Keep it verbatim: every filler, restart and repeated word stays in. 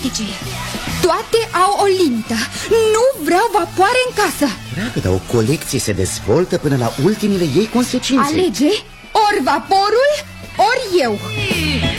politice. Toate au o limită. Nu vreau vapoare în casă. Dragă, dar o colecție se dezvoltă până la ultimile ei consecințe. Alege ori vaporul, ori eu.